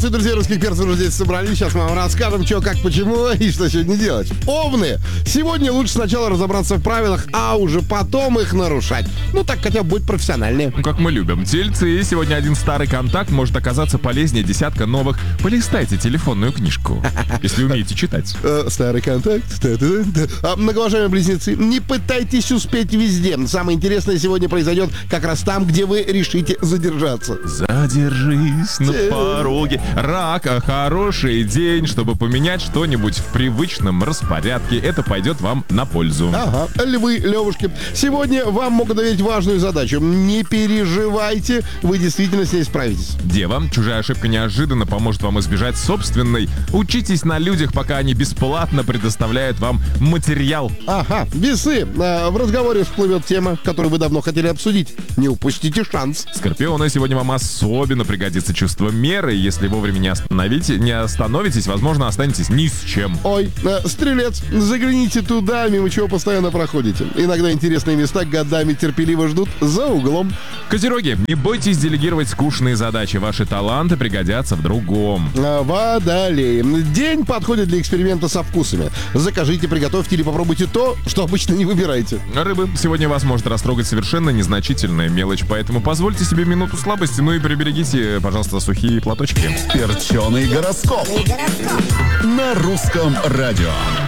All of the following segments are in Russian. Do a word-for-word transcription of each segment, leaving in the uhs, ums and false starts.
Друзья, русских перцев уже здесь собрались. Сейчас мы вам расскажем, что, как, почему и что сегодня делать. Овны. Сегодня лучше сначала разобраться в правилах, а уже потом их нарушать. Ну, так хотя бы будет профессиональнее. Как мы любим. Тельцы, сегодня один старый контакт может оказаться полезнее десятка новых. Полистайте телефонную книжку, если умеете читать. Старый контакт. Многоуважаемые близнецы, не пытайтесь успеть везде. Самое интересное сегодня произойдет как раз там, где вы решите задержаться. Задержись на пороге. Рак, хороший день, чтобы поменять что-нибудь в привычном распорядке. Это пойдет вам на пользу. Ага. Львы, левушки, сегодня вам могут доверить важную задачу. Не переживайте, вы действительно с ней справитесь. Дева, чужая ошибка неожиданно поможет вам избежать собственной. Учитесь на людях, пока они бесплатно предоставляют вам материал. Ага. Весы, в разговоре всплывет тема, которую вы давно хотели обсудить. Не упустите шанс. Скорпионы, сегодня вам особенно пригодится чувство меры. Если вовремя не остановите, не остановитесь, возможно, останетесь ни с чем. Ой, э, стрелец, загляните туда, мимо чего постоянно проходите. Иногда интересные места годами терпеливо ждут за углом. Козероги, не бойтесь делегировать скучные задачи. Ваши таланты пригодятся в другом. А, водолеи. День подходит для эксперимента со вкусами. Закажите, приготовьте или попробуйте то, что обычно не выбираете. Рыбы, сегодня вас может растрогать совершенно незначительная мелочь, поэтому позвольте себе минуту слабости, ну и приберегите, пожалуйста, сухие платочки. Перченый гороскоп на русском радио.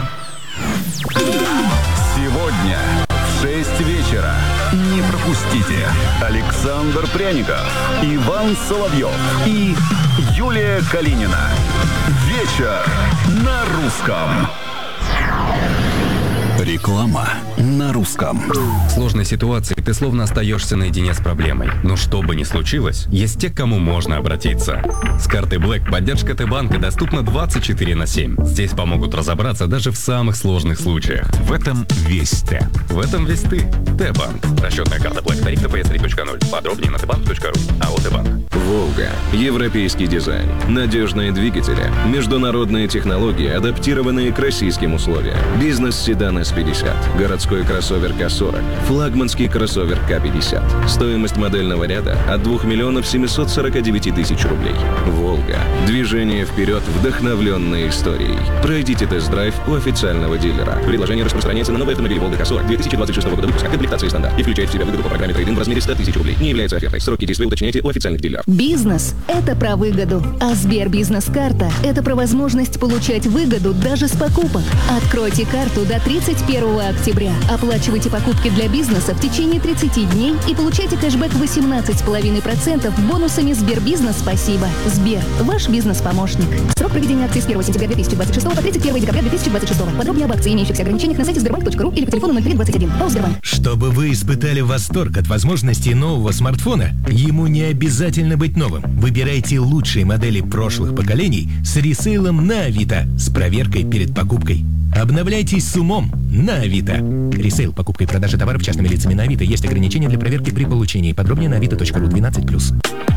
Сегодня в шесть вечера не пропустите Александр Пряников, Иван Соловьев и Юлия Калинина. Вечер на русском. Реклама на русском. В сложной ситуации ты словно остаешься наедине с проблемой. Но что бы ни случилось, есть те, к кому можно обратиться. С картой Black поддержка Т-банка доступна двадцать четыре на семь. Здесь помогут разобраться даже в самых сложных случаях. В этом весь Т. В этом весь ты. Т-банк. Расчетная карта Black. Тариф Т П С три точка ноль. Подробнее на тбанк точка ру. АО Т-банк. Волга. Европейский дизайн. Надежные двигатели. Международные технологии, адаптированные к российским условиям. Бизнес-седан эс пятьдесят. Городской кроссовер К сорок. Флагманский кроссовер К пятьдесят. Стоимость модельного ряда от двух миллионов семьсот сорок девять тысяч рублей. Волга. Движение вперед, вдохновленной историей. Пройдите тест-драйв у официального дилера. Предложение распространяется на новый автомобиль Волга К сорок две тысячи двадцать шестого года выпуска. Комплектация стандарт. И включает в себя выгоду по программе трейд-ин в размере сто тысяч рублей. Не является офертой. Сроки действия уточняйте у официальных дилеров. Бизнес – это про выгоду. А Сбер Бизнес-карта – это про возможность получать выгоду даже с покупок. Откройте карту до тридцать первого октября. Оплачивайте покупки для бизнеса в течение тридцати дней и получайте кэшбэк восемнадцать целых пять десятых процента бонусами Сбербизнес «Спасибо». Сбер – ваш бизнес-помощник. Срок проведения акции с первого сентября две тысячи двадцать шестого по тридцать первого декабря две тысячи двадцать шестого. Подробнее об акции и имеющихся ограничениях на сайте сбербанк точка ру или по телефону ноль три двадцать один. ПАО «Сбербанк». Чтобы вы испытали восторг от возможностей нового смартфона, ему не обязательно быть новым. Выбирайте лучшие модели прошлых поколений с ресейлом на Авито с проверкой перед покупкой. Обновляйтесь с умом на Авито. Ресейл, покупка и продажа товаров частными лицами на Авито. Есть ограничения для проверки при получении. Подробнее на авито точка ру. двенадцать плюс.